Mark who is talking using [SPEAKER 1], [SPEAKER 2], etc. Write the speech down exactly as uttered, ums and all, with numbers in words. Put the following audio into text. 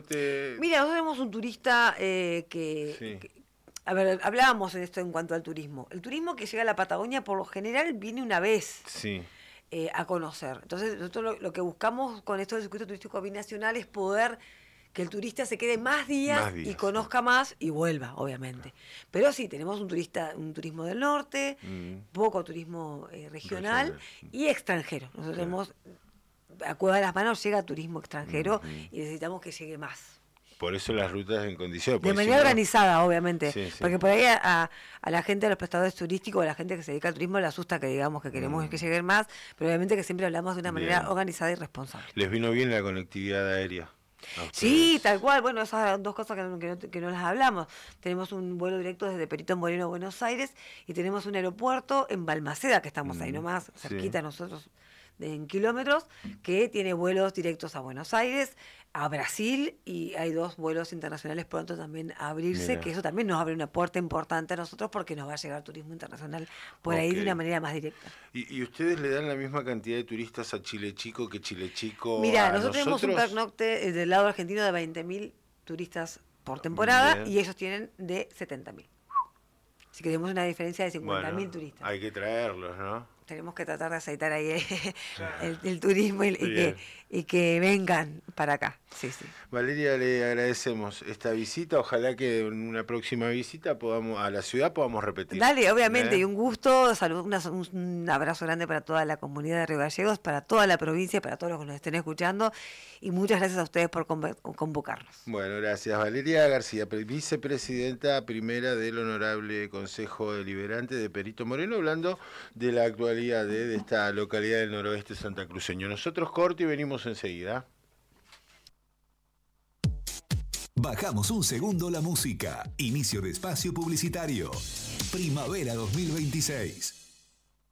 [SPEAKER 1] norte?
[SPEAKER 2] Mira, nosotros tenemos un turista eh, que,
[SPEAKER 1] Sí.
[SPEAKER 2] que... A ver, hablábamos en esto en cuanto al turismo. El turismo que llega a la Patagonia, por lo general, viene una vez.
[SPEAKER 1] Sí.
[SPEAKER 2] Eh, a conocer. Entonces, nosotros lo, lo que buscamos con esto del circuito turístico binacional es poder que el turista se quede más días,
[SPEAKER 1] Más días,
[SPEAKER 2] y conozca
[SPEAKER 1] sí.
[SPEAKER 2] más y vuelva, obviamente. Pero sí, tenemos un turista, un turismo del norte,
[SPEAKER 1] Mm.
[SPEAKER 2] poco turismo eh, regional,
[SPEAKER 1] Regional.
[SPEAKER 2] y extranjero. Nosotros
[SPEAKER 1] Claro.
[SPEAKER 2] tenemos, a Cueva de las Manos llega turismo extranjero
[SPEAKER 1] Ujú.
[SPEAKER 2] y necesitamos que llegue más.
[SPEAKER 1] Por eso las rutas en condiciones.
[SPEAKER 2] De
[SPEAKER 1] porque si
[SPEAKER 2] manera
[SPEAKER 1] no-
[SPEAKER 2] organizada, obviamente.
[SPEAKER 1] Sí, sí.
[SPEAKER 2] Porque por ahí a, a- a la gente, a los prestadores turísticos, a la gente que se dedica al turismo, le asusta que digamos que queremos
[SPEAKER 1] Mm.
[SPEAKER 2] que lleguen más, pero obviamente que siempre hablamos de una manera
[SPEAKER 1] Bien.
[SPEAKER 2] organizada y responsable.
[SPEAKER 1] ¿Les vino bien la conectividad aérea? a
[SPEAKER 2] Sí,
[SPEAKER 1] ustedes?
[SPEAKER 2] tal cual. Bueno, esas son dos cosas que no, que, no, que no las hablamos. Tenemos un vuelo directo desde Perito Moreno a Buenos Aires y tenemos un aeropuerto en Balmaceda, que estamos ahí
[SPEAKER 1] Mm,
[SPEAKER 2] nomás,
[SPEAKER 1] sí.
[SPEAKER 2] cerquita nosotros, de, en kilómetros, que tiene vuelos directos a Buenos Aires, a Brasil, y hay dos vuelos internacionales pronto también a abrirse,
[SPEAKER 1] Mira.
[SPEAKER 2] que eso también nos abre una puerta importante a nosotros porque nos va a llegar turismo internacional por ahí
[SPEAKER 1] Ok.
[SPEAKER 2] de una manera más directa.
[SPEAKER 1] ¿Y, y ustedes le dan la misma cantidad de turistas a Chile Chico que Chile Chico
[SPEAKER 2] Mira,
[SPEAKER 1] a
[SPEAKER 2] nosotros tenemos un
[SPEAKER 1] nosotros?
[SPEAKER 2] pernocte eh, del lado argentino de veinte mil turistas por temporada
[SPEAKER 1] Bien.
[SPEAKER 2] y ellos tienen de setenta mil. Así que tenemos una diferencia de cincuenta mil
[SPEAKER 1] Bueno,
[SPEAKER 2] turistas.
[SPEAKER 1] hay que traerlos, ¿no?
[SPEAKER 2] Tenemos que tratar de aceitar ahí eh, el, el turismo y, y que,
[SPEAKER 1] Bien.
[SPEAKER 2] y que vengan para acá. Sí, sí.
[SPEAKER 1] Valeria, le agradecemos esta visita. Ojalá que en una próxima visita podamos a la ciudad podamos repetir.
[SPEAKER 2] Dale, obviamente,
[SPEAKER 1] ¿Eh?
[SPEAKER 2] y un gusto, salud, una- un abrazo grande para toda la comunidad de Río Gallegos, para toda la provincia, para todos los que nos estén escuchando, y muchas gracias a ustedes por convo- convocarnos.
[SPEAKER 1] Bueno, gracias. Valeria García, pre- vicepresidenta primera del Honorable Consejo Deliberante de Perito Moreno, hablando de la actualidad de, de esta localidad del noroeste santacruceño. Nosotros corte y venimos enseguida.
[SPEAKER 3] Bajamos un segundo la música. Inicio de espacio publicitario. Primavera dos mil veintiséis.